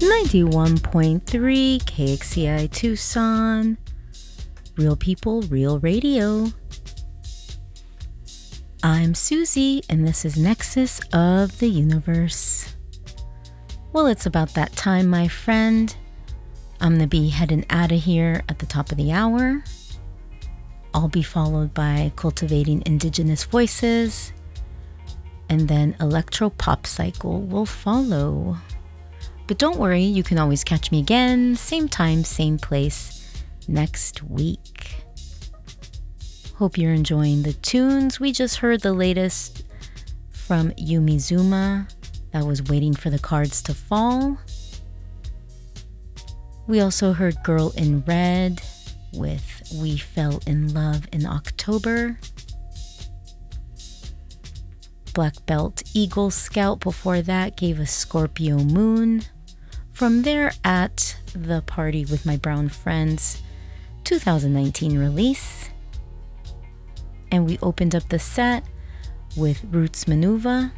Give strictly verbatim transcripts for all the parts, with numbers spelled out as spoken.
ninety-one point three K X C I Tucson. Real people, real radio. I'm Susie, and this is Nexus of the Universe. Well, it's about that time, my friend. I'm going to be heading out of here at the top of the hour. I'll be followed by Cultivating Indigenous Voices, and then Electro Pop Cycle will follow. But don't worry, you can always catch me again, same time, same place, next week. Hope you're enjoying the tunes. We just heard the latest from Yumi Zuma that was Waiting for the Cards to Fall. We also heard Girl in Red with We Fell in Love in October. Black Belt Eagle Scout before that gave us Scorpio Moon. From there, At the Party with My Brown Friends, two thousand nineteen release. And we opened up the set with Roots Maneuver.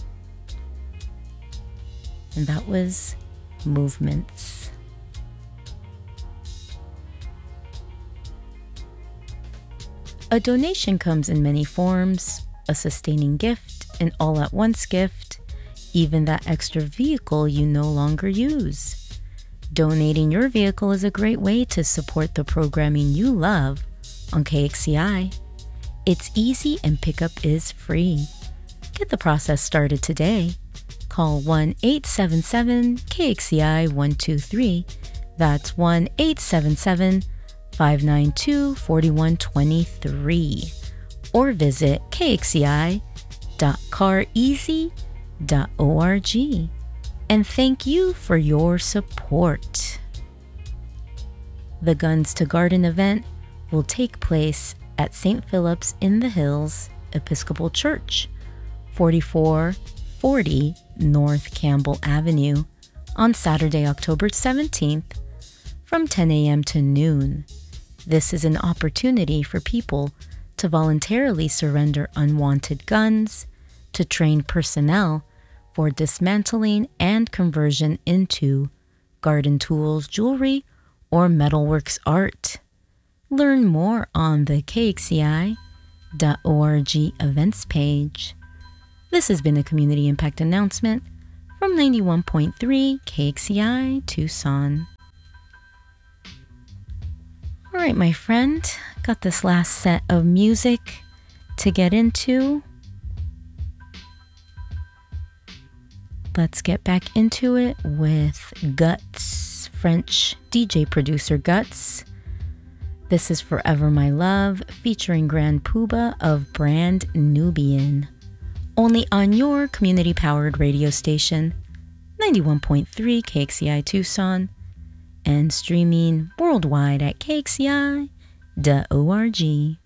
And that was Movements. A donation comes in many forms: a sustaining gift, an all-at-once gift, even that extra vehicle you no longer use. Donating your vehicle is a great way to support the programming you love on K X C I. It's easy and pickup is free. Get the process started today. Call one eight seven seven K X C I one two three. That's one eight seven seven five nine two four one two three. Or visit k x c i dot car easy dot org. And thank you for your support. The Guns to Garden event will take place at Saint Philip's in the Hills Episcopal Church, forty-four forty North Campbell Avenue, on Saturday, October seventeenth, from ten a.m. to noon. This is an opportunity for people to voluntarily surrender unwanted guns, to train personnel for dismantling and conversion into garden tools, jewelry, or metalworks art. Learn more on the k x c i dot org events page. This has been a community impact announcement from ninety-one point three K X C I Tucson. All right, my friend, got this last set of music to get into. Let's get back into it with Guts, French D J producer Guts. This is Forever My Love, featuring Grand Puba of Brand Nubian. Only on your community-powered radio station, ninety-one point three K X C I Tucson, and streaming worldwide at k x c i dot org.